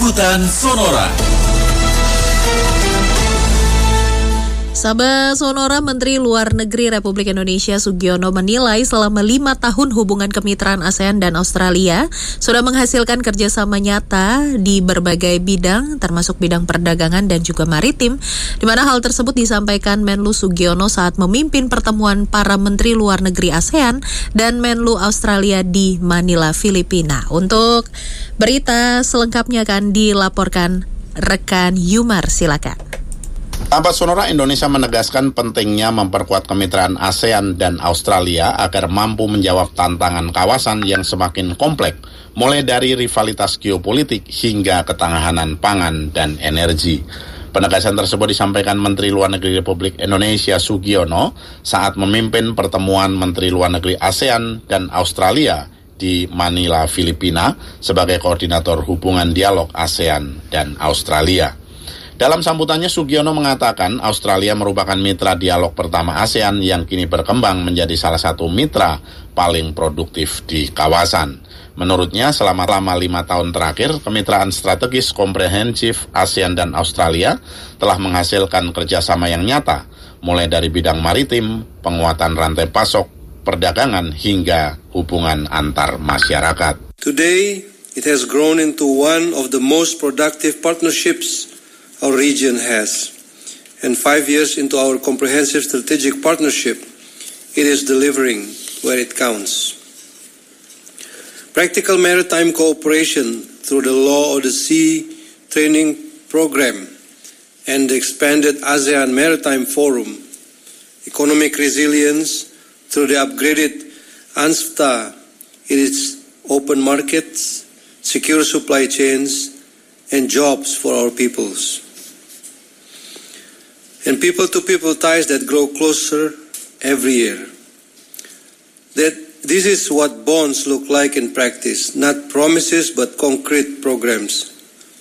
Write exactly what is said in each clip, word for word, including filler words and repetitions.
Liputan Sonora. Sahabat Sonora, Menteri Luar Negeri Republik Indonesia Sugiono menilai selama lima tahun hubungan kemitraan ASEAN dan Australia sudah menghasilkan kerjasama nyata di berbagai bidang, termasuk bidang perdagangan dan juga maritim, di mana hal tersebut disampaikan Menlu Sugiono saat memimpin pertemuan para Menteri Luar Negeri ASEAN dan Menlu Australia di Manila, Filipina. Untuk berita selengkapnya akan dilaporkan rekan Yumar, silakan. Sahabat Sonora, Indonesia menegaskan pentingnya memperkuat kemitraan ASEAN dan Australia agar mampu menjawab tantangan kawasan yang semakin kompleks, mulai dari rivalitas geopolitik hingga ketahanan pangan dan energi. Penegasan tersebut disampaikan Menteri Luar Negeri Republik Indonesia Sugiono saat memimpin pertemuan Menteri Luar Negeri ASEAN dan Australia di Manila, Filipina, sebagai koordinator hubungan dialog ASEAN dan Australia. Dalam sambutannya, Sugiono mengatakan Australia merupakan mitra dialog pertama ASEAN yang kini berkembang menjadi salah satu mitra paling produktif di kawasan. Menurutnya, selama lama lima tahun terakhir, kemitraan strategis komprehensif ASEAN dan Australia telah menghasilkan kerjasama yang nyata, mulai dari bidang maritim, penguatan rantai pasok, perdagangan, hingga hubungan antar masyarakat. Today, it has grown into one of the most productive partnerships our region has. And five years into our comprehensive strategic partnership, it is delivering where it counts. Practical maritime cooperation through the Law of the Sea training program and the expanded ASEAN Maritime Forum, economic resilience through the upgraded ANSFTA, it is open markets, secure supply chains, and jobs for our peoples. And people-to-people ties that grow closer every year. That this is what bonds look like in practice, not promises but concrete programs.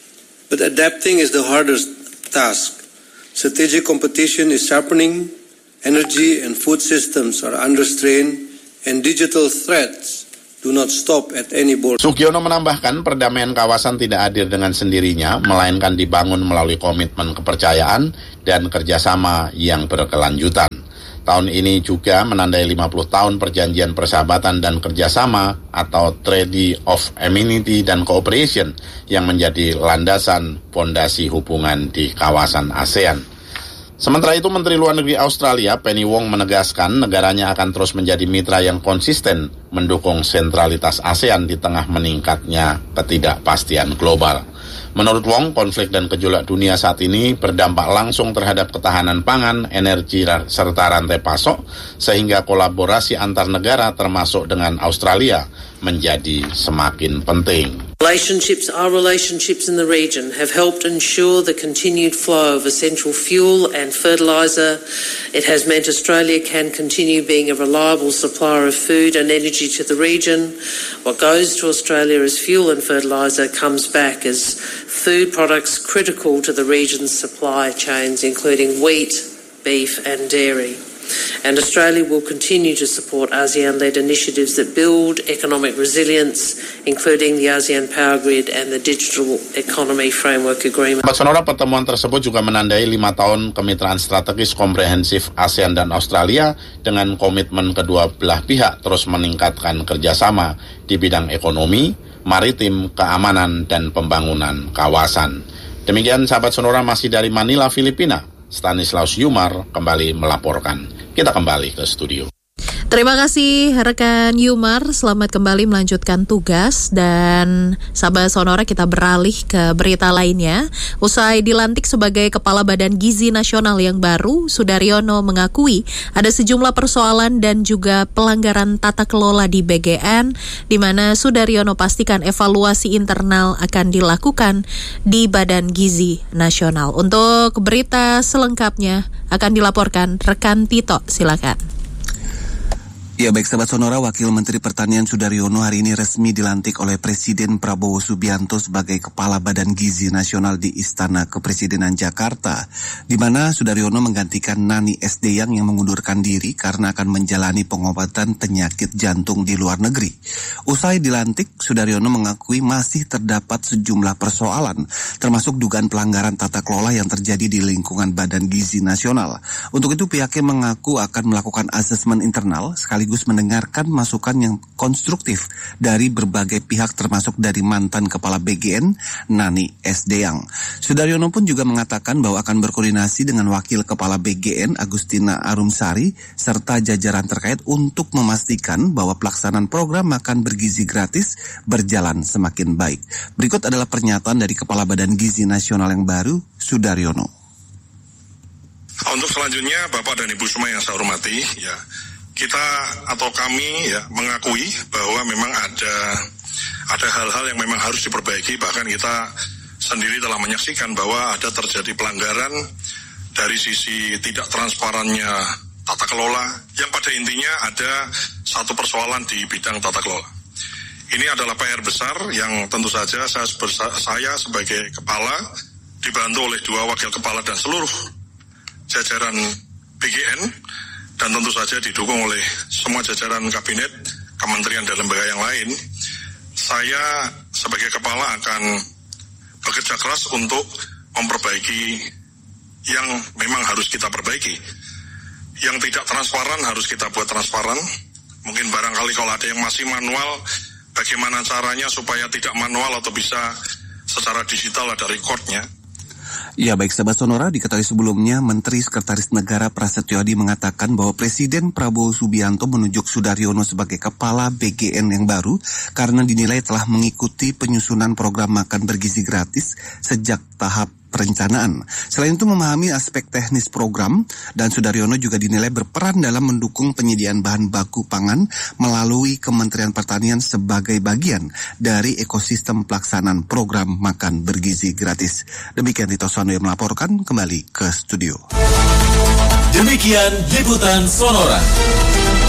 But adapting is the hardest task. Strategic competition is sharpening, energy and food systems are under strain, and digital threats do not stop at any border. Sugiono menambahkan perdamaian kawasan tidak hadir dengan sendirinya, melainkan dibangun melalui komitmen kepercayaan dan kerjasama yang berkelanjutan. Tahun ini juga menandai lima puluh tahun perjanjian persahabatan dan kerjasama atau Treaty of Amity dan Cooperation yang menjadi landasan fondasi hubungan di kawasan ASEAN. Sementara itu, Menteri Luar Negeri Australia, Penny Wong, menegaskan negaranya akan terus menjadi mitra yang konsisten mendukung sentralitas ASEAN di tengah meningkatnya ketidakpastian global. Menurut Wong, konflik dan gejolak dunia saat ini berdampak langsung terhadap ketahanan pangan, energi, serta rantai pasok, sehingga kolaborasi antar negara termasuk dengan Australia menjadi semakin penting. Relationships, our relationships in the region have helped ensure the continued flow of essential fuel and fertiliser. It has meant Australia can continue being a reliable supplier of food and energy to the region. What goes to Australia as fuel and fertiliser comes back as food products critical to the region's supply chains, including wheat, beef and dairy. And Australia will continue to support ASEAN-led initiatives that build economic resilience, including the ASEAN Power Grid and the Digital Economy Framework Agreement. Sonora, pertemuan tersebut juga menandai lima tahun kemitraan strategis komprehensif ASEAN dan Australia dengan komitmen kedua belah pihak terus meningkatkan kerjasama di bidang ekonomi, maritim, keamanan, dan pembangunan kawasan. Demikian sahabat Sonora, masih dari Manila, Filipina. Stanislaus Yumar kembali melaporkan. Kita kembali ke studio. Terima kasih rekan Yumar, selamat kembali melanjutkan tugas. Dan sahabat Sonora, kita beralih ke berita lainnya. Usai dilantik sebagai Kepala Badan Gizi Nasional yang baru, Sudaryono mengakui ada sejumlah persoalan dan juga pelanggaran tata kelola di B G N, di mana Sudaryono pastikan evaluasi internal akan dilakukan di Badan Gizi Nasional. Untuk berita selengkapnya akan dilaporkan rekan Tito, silakan. Ya baik sahabat Sonora, Wakil Menteri Pertanian Sudaryono hari ini resmi dilantik oleh Presiden Prabowo Subianto sebagai Kepala Badan Gizi Nasional di Istana Kepresidenan Jakarta, di mana Sudaryono menggantikan Nani Esdeyang yang mengundurkan diri karena akan menjalani pengobatan penyakit jantung di luar negeri. Usai dilantik, Sudaryono mengakui masih terdapat sejumlah persoalan, termasuk dugaan pelanggaran tata kelola yang terjadi di lingkungan Badan Gizi Nasional. Untuk itu pihaknya mengaku akan melakukan asesmen internal sekaligus mendengarkan masukan yang konstruktif dari berbagai pihak termasuk dari mantan Kepala B G N, Nani Esdeyang. Sudaryono pun juga mengatakan bahwa akan berkoordinasi dengan Wakil Kepala B G N, Agustina Arumsari, serta jajaran terkait untuk memastikan bahwa pelaksanaan program makan bergizi gratis berjalan semakin baik. Berikut adalah pernyataan dari Kepala Badan Gizi Nasional yang baru, Sudaryono. Untuk selanjutnya, Bapak dan Ibu semua yang saya hormati, ya, kita atau kami ya mengakui bahwa memang ada ada hal-hal yang memang harus diperbaiki, bahkan kita sendiri telah menyaksikan bahwa ada terjadi pelanggaran dari sisi tidak transparannya tata kelola yang pada intinya ada satu persoalan di bidang tata kelola. Ini adalah P R besar yang tentu saja saya, saya sebagai kepala dibantu oleh dua wakil kepala dan seluruh jajaran B G N dan tentu saja didukung oleh semua jajaran kabinet, kementerian dan lembaga yang lain. Saya sebagai kepala akan bekerja keras untuk memperbaiki yang memang harus kita perbaiki. Yang tidak transparan harus kita buat transparan. Mungkin barangkali kalau ada yang masih manual, bagaimana caranya supaya tidak manual atau bisa secara digital ada recordnya. Ya baik sahabat Sonora, diketahui sebelumnya Menteri Sekretaris Negara Prasetyo Adi mengatakan bahwa Presiden Prabowo Subianto menunjuk Sudaryono sebagai Kepala B G N yang baru karena dinilai telah mengikuti penyusunan program makan bergizi gratis sejak tahap perencanaan. Selain itu memahami aspek teknis program, dan Sudaryono juga dinilai berperan dalam mendukung penyediaan bahan baku pangan melalui Kementerian Pertanian sebagai bagian dari ekosistem pelaksanaan program makan bergizi gratis. Demikian Tito Sono yang melaporkan, kembali ke studio. Demikian liputan Sonora.